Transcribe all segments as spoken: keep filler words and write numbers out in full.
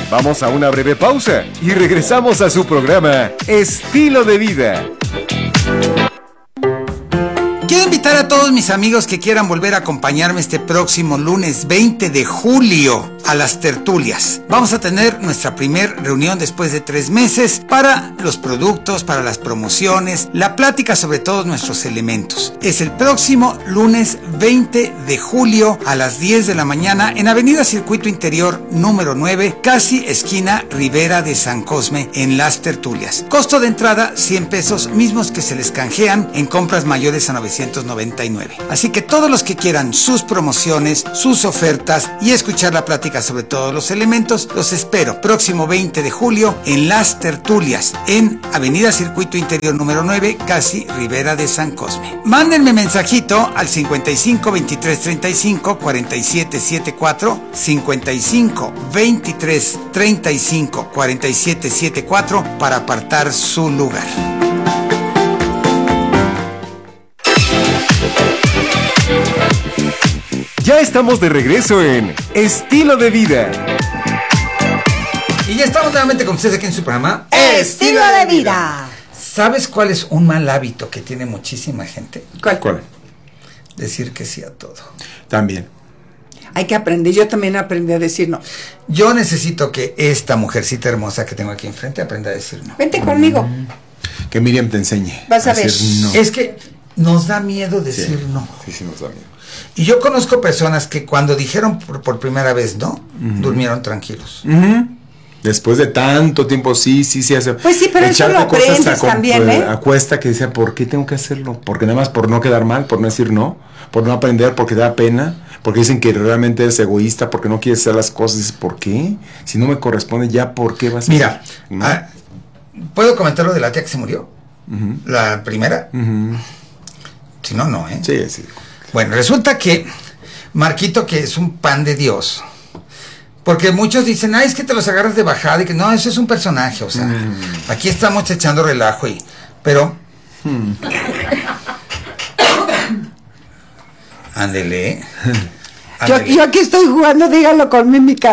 Vamos a una breve pausa y regresamos a su programa Estilo de Vida. Quiero invitar a todos mis amigos que quieran volver a acompañarme este próximo lunes veinte de julio a las tertulias. Vamos a tener nuestra primer reunión después de tres meses para los productos, para las promociones, la plática sobre todos nuestros elementos. Es el próximo lunes veinte de julio a las diez de la mañana en Avenida Circuito Interior número nueve, casi esquina Ribera de San Cosme, en las tertulias. Costo de entrada cien pesos, mismos que se les canjean en compras mayores a novecientos noventa y nueve. Así que todos los que quieran sus promociones, sus ofertas y escuchar la plática sobre todos los elementos, los espero próximo veinte de julio en las tertulias en Avenida Circuito Interior número nueve, casi Ribera de San Cosme. Mándenme mensajito al cincuenta y cinco veintitrés treinta y cinco cuarenta y siete setenta y cuatro, cincuenta y cinco veintitrés treinta y cinco cuarenta y siete setenta y cuatro para apartar su lugar. Ya estamos de regreso en Estilo de Vida. Y ya estamos nuevamente con ustedes aquí en su programa Estilo de Vida. ¿Sabes cuál es un mal hábito que tiene muchísima gente? ¿Cuál? ¿Cuál? Decir que sí a todo. También. Hay que aprender, yo también aprendí a decir no. Yo necesito que esta mujercita hermosa que tengo aquí enfrente aprenda a decir no. Vente conmigo. Que Miriam te enseñe. Vas a ver. decir no. Es que nos da miedo decir Sí. no. Sí, sí, nos da miedo. Y yo conozco personas que cuando dijeron por, por primera vez no, uh-huh. durmieron tranquilos. Uh-huh. Después de tanto tiempo, sí, sí, sí. Hace, pues sí, pero eso lo aprendes a, también, ¿eh? A cuesta que decía, ¿por qué tengo que hacerlo? Porque nada más por no quedar mal, por no decir no, por no aprender, porque da pena, porque dicen que realmente eres egoísta, porque no quieres hacer las cosas. Dices, ¿por qué? Si no me corresponde ya, ¿por qué vas a Mira, hacer? ¿No? ah, ¿puedo comentar lo de la tía que se murió? Uh-huh. La primera. Uh-huh. Si no, no, ¿eh? Sí, sí. Bueno, resulta que Marquito, que es un pan de Dios, porque muchos dicen, ay, es que te los agarras de bajada, y que no, eso es un personaje, o sea, mm. aquí estamos echando relajo, y, pero, mm. ándele, ándele. Yo, yo aquí estoy jugando, dígalo con mímica.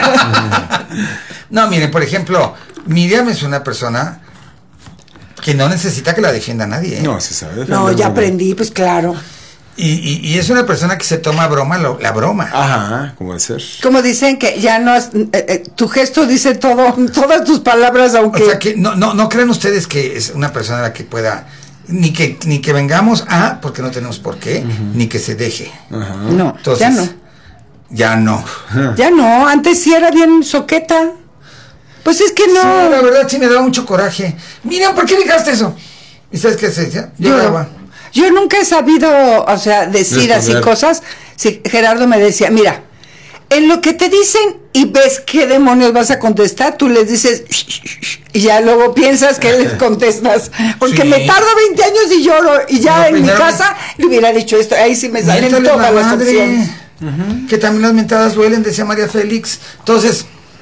No, miren, por ejemplo, Miriam es una persona que no necesita que la defienda nadie, ¿eh? No, se sabe defender. No, ya aprendí, pues claro. Y, y, y es una persona que se toma broma lo, la broma. Ajá, como de ser. Como dicen que ya no es, eh, eh, tu gesto dice todo, todas tus palabras, aunque... O sea que no, no, no crean ustedes que es una persona a la que pueda, ni que, ni que vengamos a, porque no tenemos por qué, uh-huh. ni que se deje. Uh-huh. No, entonces, ya no. Ya no. Ya no, antes sí era bien soqueta. Pues es que no. Sí, la verdad sí me daba mucho coraje. Mira, ¿por qué dejaste eso? ¿Y sabes qué se decía? Yo, yo, yo nunca he sabido, o sea, decir Responder. así cosas. Sí, Gerardo me decía, mira, en lo que te dicen y ves qué demonios vas a contestar, tú les dices y ya luego piensas que les contestas. Porque sí. me tardo veinte años y lloro y ya no, en mi casa le hubiera dicho esto, ahí sí me salen todas las opciones. Uh-huh. Que también las mentadas duelen, decía María Félix. Entonces,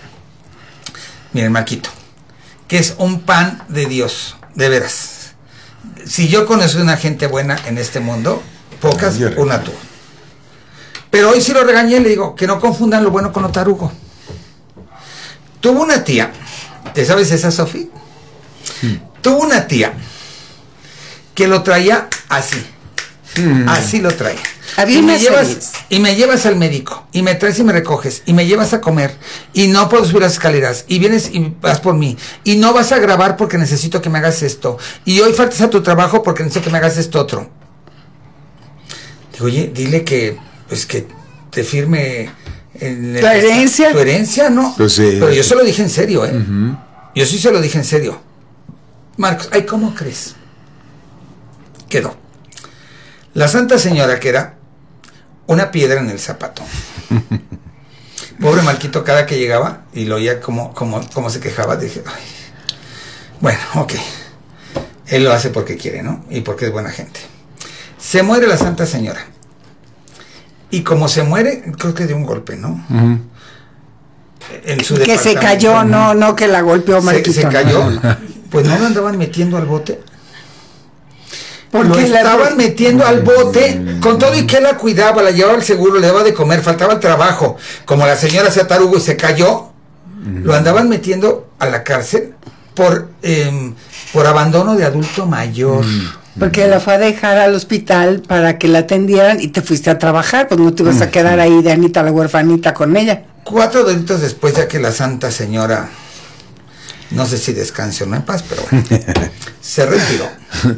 miren, Marquito, que es un pan de Dios, de veras. Si yo conozco una gente buena en este mundo, pocas, Ay, una tú. Pero hoy sí lo regañé y le digo que no confundan lo bueno con lo tarugo. Tuvo una tía, ¿te sabes esa, Sofi? Hmm. Tuvo una tía que lo traía así, hmm. así lo traía. Y me, llevas, y me llevas al médico, y me traes y me recoges, y me llevas a comer, y no puedo subir las escaleras, y vienes y vas por mí, y no vas a grabar porque necesito que me hagas esto, y hoy faltas a tu trabajo porque necesito que me hagas esto otro. Digo, oye, dile que, pues que te firme en ¿Tu herencia? Tu herencia, ¿no? Pues sí. Pero yo se lo dije en serio, ¿eh? Uh-huh. Yo sí se lo dije en serio. Marcos, ay, ¿cómo crees? Quedó. La Santa Señora, que era una piedra en el zapato. Pobre Marquito, cada que llegaba y lo oía como, como, como se quejaba, dije, ay, bueno, ok, él lo hace porque quiere, ¿no? Y porque es buena gente. Se muere la Santa Señora. Y como se muere, creo que de un golpe, ¿no? Uh-huh. En su que se cayó, no, no que la golpeó Marquito. Se, se cayó, no. Pues no lo andaban metiendo al bote. Porque lo estaban la... metiendo al bote, con todo y que la cuidaba, la llevaba al seguro, le daba de comer, faltaba el trabajo. Como la señora hacía tarugo y se cayó, uh-huh. lo andaban metiendo a la cárcel por, eh, por abandono de adulto mayor. Uh-huh. Porque la fue a dejar al hospital para que la atendieran y te fuiste a trabajar, pues no te ibas uh-huh. a quedar ahí de Anita la huerfanita con ella. Cuatro delitos después, ya que la santa señora, no sé si descanse o no en paz, pero bueno, se retiró.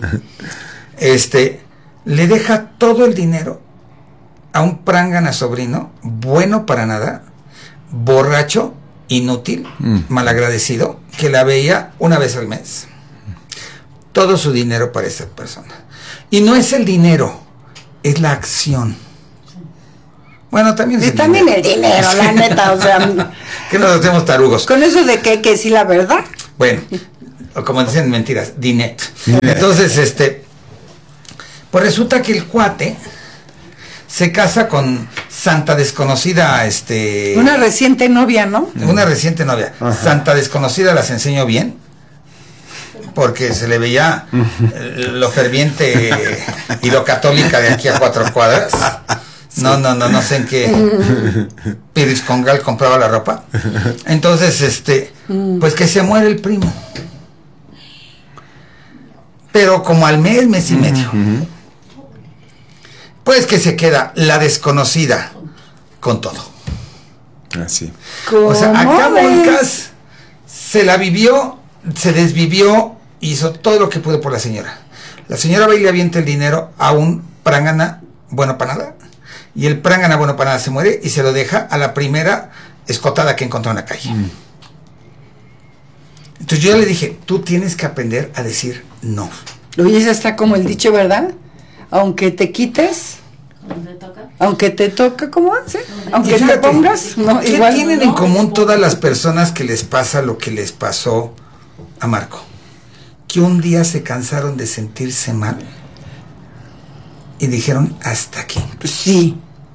Este, le deja todo el dinero a un prángana sobrino, bueno para nada, borracho, inútil, mm. malagradecido, que la veía una vez al mes. Todo su dinero para esa persona. Y no es el dinero, es la acción. Bueno, también es el también dinero. el dinero, la neta, o sea... que nos hacemos tarugos. Con eso de que hay que decir la verdad. Bueno, o como dicen mentiras, dinet. Entonces, este... pues resulta que el cuate se casa con santa desconocida, este... Una reciente novia, ¿no? Una reciente novia. Ajá. Santa desconocida, las enseño bien, porque se le veía lo ferviente y lo católica de aquí a cuatro cuadras. No, no, no, no sé en qué Piris Congal compraba la ropa. Entonces, este, pues que se muere el primo. Pero como al mes, mes y medio. Pues que se queda la desconocida con todo. Así. O sea, acá Moncas se la vivió, se desvivió, hizo todo lo que pudo por la señora. La señora va y le avienta el dinero a un prángana bueno para nada. Y el prángana bueno para nada se muere y se lo deja a la primera escotada que encontró en la calle. Mm. Entonces yo ya le dije, tú tienes que aprender a decir no. Oye, esa está como el dicho, ¿verdad? Aunque te quites, ¿Aunque te toca? Aunque te toca, ¿cómo hace? Aunque fíjate, te pongas, no, ¿qué igual. tienen en común todas las personas que les pasa lo que les pasó a Marco? Que un día se cansaron de sentirse mal y dijeron hasta aquí. Pues sí.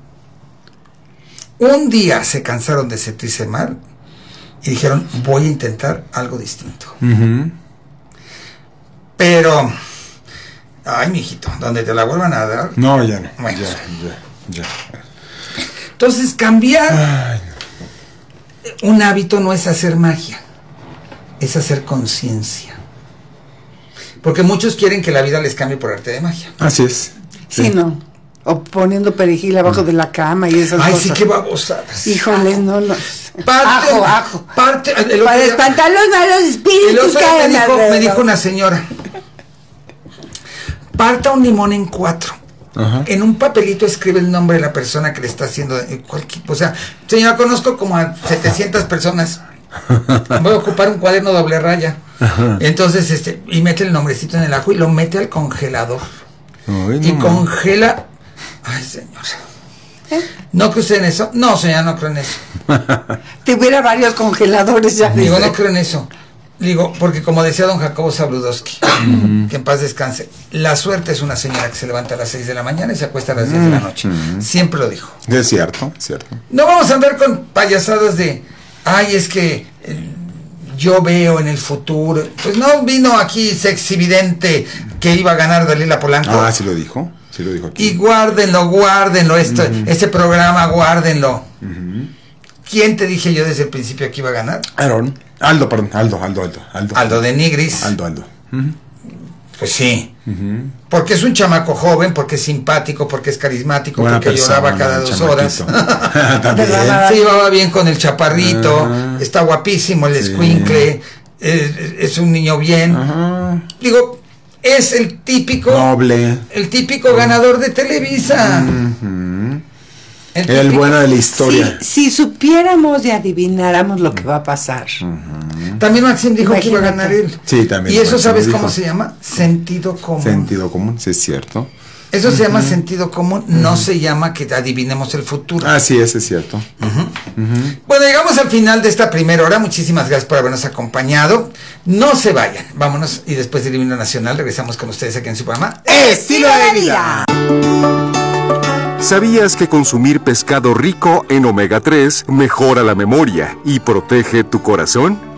Un día se cansaron de sentirse mal y dijeron, voy a intentar algo distinto. Uh-huh. Pero, ay, mijito, donde te la vuelvan a dar. No, ya no. Bueno. Ya, ya, ya. Entonces, cambiar ay, no. un hábito no es hacer magia, es hacer conciencia. Porque muchos quieren que la vida les cambie por arte de magia. Así es. Sí, sí no. O poniendo perejil abajo de la cama y esas Ay, cosas. sí, qué babosadas. Híjole, no, no. Parte, ajo, ajo. Parte, el Para espantar los malos espíritus que me dijo, me dijo una señora, parta un limón en cuatro. Ajá. En un papelito escribe el nombre de la persona que le está haciendo cualquier, o sea, señora, conozco como a setecientas personas. Voy a ocupar un cuaderno doble raya. Ajá. Entonces, este, y mete el nombrecito en el ajo y lo mete al congelador. Ay, no, y congela. Ay, señora. ¿Eh? ¿No cree usted en eso? No, señora, no creo en eso. Tuviera varios congeladores ya. Digo, no creo en eso. Digo, porque como decía don Jacobo Zabludowski, uh-huh. que en paz descanse, la suerte es una señora que se levanta a las seis de la mañana y se acuesta a las diez uh-huh. de la noche. Siempre lo dijo. Es cierto, es cierto. No vamos a andar con payasadas de, ay, es que eh, yo veo en el futuro. Pues no vino aquí sexyvidente que iba a ganar Dalila Polanco. Ah, sí lo dijo. Sí lo dijo aquí. Y guárdenlo, guárdenlo, esto, uh-huh. este programa, guárdenlo. Uh-huh. ¿Quién te dije yo desde el principio que iba a ganar? Aaron. Aldo, perdón, Aldo, Aldo, Aldo. Aldo, Aldo de Nigris. Aldo, Aldo. Uh-huh. Pues sí. Uh-huh. Porque es un chamaco joven, porque es simpático, porque es carismático, buena porque persona, lloraba cada dos horas. Se llevaba bien con el chaparrito, uh-huh. está guapísimo el escuincle, sí. es, es un niño bien. Uh-huh. Digo, es el típico noble, el típico uh-huh. ganador de Televisa. Uh-huh. El, el bueno de la historia. Si, si supiéramos y adivináramos lo que va a pasar. Uh-huh. También Maxim dijo Imagínate. que iba a ganar él. Sí, también. Y eso, Maxim ¿sabes cómo se llama? Sentido común. Sentido común, sí es cierto. Eso uh-huh. se llama sentido común, uh-huh. no se llama que adivinemos el futuro. Ah, sí, eso es cierto. Uh-huh. Uh-huh. Bueno, llegamos al final de esta primera hora. Muchísimas gracias por habernos acompañado. No se vayan. Vámonos y después del himno nacional regresamos con ustedes aquí en su programa Estilo de Vida. ¿Sabías que consumir pescado rico en omega tres mejora la memoria y protege tu corazón?